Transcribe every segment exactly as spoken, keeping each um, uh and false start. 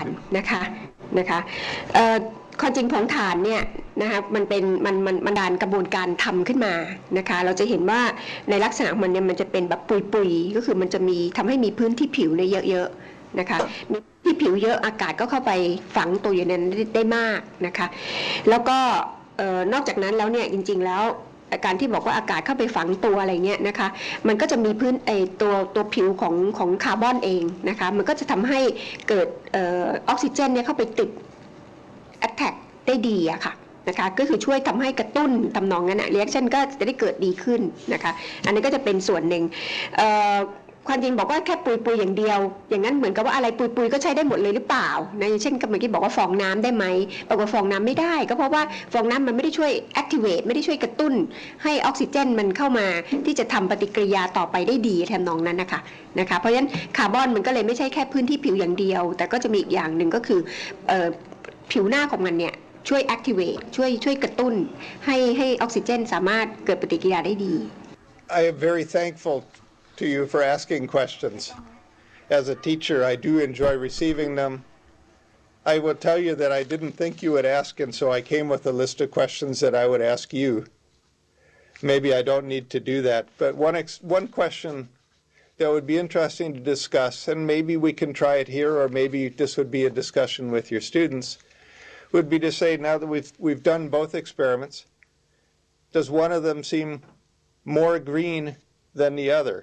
านนะคะนะคะความจริงผงถ่านเนี่ยนะคะมันเป็นมันมันมันดานกระบวนการทำขึ้นมานะคะเราจะเห็นว่าในลักษณะมันเนี่ยมันจะเป็นแบบปุยๆก็คือมันจะมีทำให้มีพื้นที่ผิวเนี่ยเยอะๆนะคะมีที่ผิวเยอะอากาศก็เข้าไปฝังตัวอยู่ในนั้นได้มากนะคะแล้วก็นอกจากนั้นแล้วเนี่ยจริงๆแล้วการที่บอกว่าอากาศเข้าไปฝังตัวอะไรเงี้ยนะคะมันก็จะมีพื้นไอตัวตัวผิวของของคาร์บอนเองนะคะมันก็จะทำให้เกิดออกซิเจนเนี่ยเข้าไปติดattack ได้ดีอะค่ะนะคะก็คือช่วยทำให้กระตุ้นทำนองนั้นนะ reaction ก็จะได้เกิดดีขึ้นนะคะอันนี้ก็จะเป็นส่วนหนึ่งความจริงบอกว่าแค่ปุยๆอย่างเดียวอย่างนั้นเหมือนกับว่าอะไรปุยๆก็ใช้ได้หมดเลยหรือเปล่านะอย่างเช่นเมื่อกี้บอกว่าฟองน้ำได้ไหมบอกว่าฟองน้ำไม่ได้ก็เพราะว่าฟองน้ำมันไม่ได้ช่วย activate ไม่ได้ช่วยกระตุ้นให้ออกซิเจนมันเข้ามาที่จะทำปฏิกิริยาต่อไปได้ดีแทนนองนั้นนะคะนะคะเพราะฉะนั้นคาร์บอนมันก็เลยไม่ใช่แค่พื้นที่ผิวอย่างเดียวแต่ก็จะมีอีกอย่างหนึ่งก็คือผิวหน้าของมันเนี่ยช่วย activate ช่วยช่วยกระตุ้นให้ให้ออกซิเจนสามารถเกิดปฏิกิริยาได้ดี I am very thankful to you for asking questions. As a teacher, I do enjoy receiving them. I will tell you that I didn't think you would ask, and so I came with a list of questions that I would ask you. Maybe I don't need to do that, but one ex one question that would be interesting to discuss, and maybe we can try it here, or maybe this would be a discussion with your students, would be to say, now that we've we've done both experiments, does one of them seem more green than the other?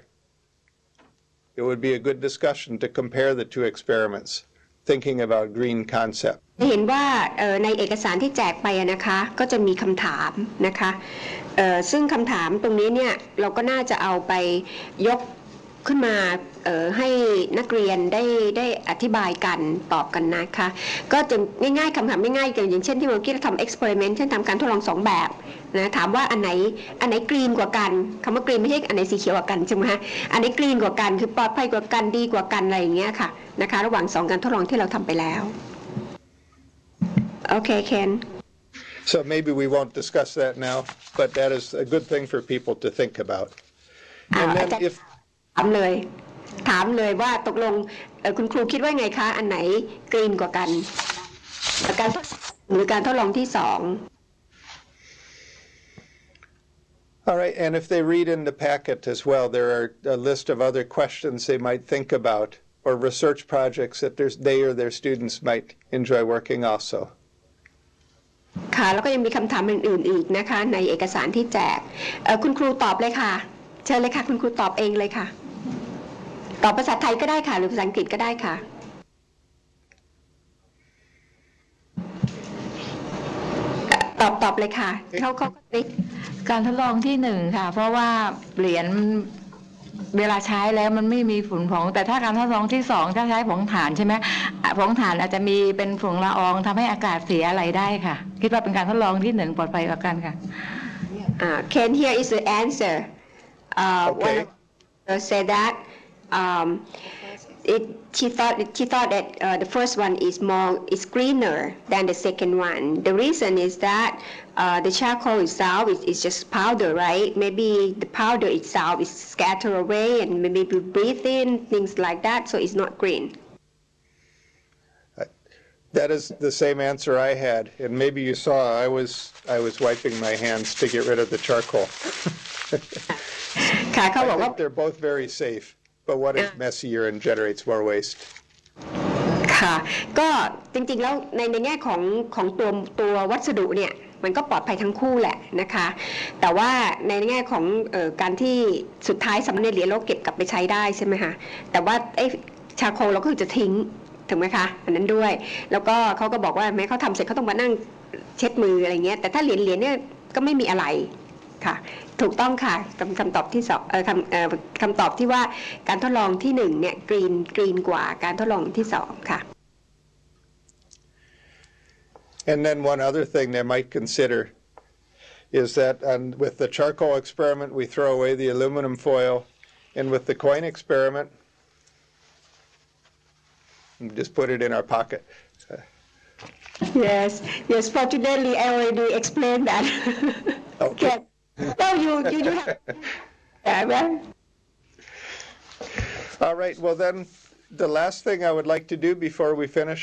It would be a good discussion to compare the two experiments, thinking about green concept. เห็นว่าในเอกสารที่แจกไปนะคะก็จะมีคำถามนะคะซึ่งคำถามตรงนี้เนี่ยเราก็น่าจะเอาไปยกขึ้นมาให้นักเรียนได้ได้อธิบายกันตอบกันนะคะก็จะง่ายๆคำถามง่ายๆอย่างเช่นที่เมื่อกี้เราทำเอ็กซ์เพร์เมนต์เช่นทำการทดลองสองแบบนะถามว่าอันไหนอันไหนกรีนกว่ากันคำว่ากรีนไม่ใช่อันไหนสีเขียวกว่ากันใช่ไหมฮะอันไหนกรีนกว่ากันคือปลอดภัยกว่ากันดีกว่ากันอะไรอย่างเงี้ยค่ะนะคะระหว่างสองการทดลองที่เราทำไปแล้วโอเคเคน So maybe we won't discuss that now, but that is a good thing for people to think about. And then if ถามเลยถามเลยว่าตกลงคุณครูคิดว่าไงคะอันไหนกรีนกว่ากันการหรือการทดลองที่สอง All right, and if they read in the packet as well, there are a list of other questions they might think about or research projects that they or their students might enjoy working also. ค่ะแล้วก็ยังมีคำถามอื่นๆอีกนะคะในเอกสารที่แจกคุณครูตอบเลยค่ะเชิญเลยค่ะคุณครูตอบเองเลยค่ะตอบภาษาไทยก็ได้ค่ะหรือภาษาอังกฤษก็ได้ค่ะตอบตอบเลยค่ะเขาเขาการทดลองที่หนึ่งค่ะเพราะว่าเหรียญเวลาใช้แล้วมันไม่มีฝุ่นผงแต่ถ้าการทดลองที่สองถ้าใช้ผงถ่านใช่ไหมผงถ่านอาจจะมีเป็นฝุ่นละอองทำให้อากาศเสียอะไรได้ค่ะคิดว่าเป็นการทดลองที่หนึ่งปลอดภัยกว่ากันค่ะ Ken here is the answer uh, okay. one said that um, it she thought she thought that uh, the first one is more is greener than the second one. The reason is that uh, the charcoal itself is, is just powder, right? Maybe the powder itself is scattered away and maybe we breathe in things like that, so it's not green. That is the same answer I had, and maybe you saw I was I was wiping my hands to get rid of the charcoal. I think they're both very safe, but one is messier and generates more waste. ค่ะก็จริงๆแล้วในในแง่ของของตัวตัววัสดุเนี่ยมันก็ปลอดภัยทั้งคู่แหละนะคะแต่ว่าในแง่ของเอ่อการที่สุดท้ายสำเร็จเหรียญเราเก็บกลับไปใช้ได้ใช่ไหมคะแต่ว่าไอ้ชาโคลเราก็คือจะทิ้งถูกไหมคะอันนั้นด้วยแล้วก็เขาก็บอกว่าแม้เขาทำเสร็จเขาต้องมานั่งเช็ดมืออะไรเงี้ยแต่ถ้าเหรียญเหรียญเนี่ยก็ไม่มีอะไรค่ะถูกต้องค่ะคำคำตอบที่สองเอ่อคำเอ่อคำตอบที่ว่าการทดลองที่หนึ่งเนี่ยกรีนกรีนกว่าการทดลองที่สองค่ะ And then one other thing they might consider is that on, with the charcoal experiment we throw away the aluminum foil, and with the coin experiment we just put it in our pocket. Yes, yes. Fortunately, I already explained that. Okay. No, you you you have. Yeah, well. All right. Well, then, the last thing I would like to do before we finish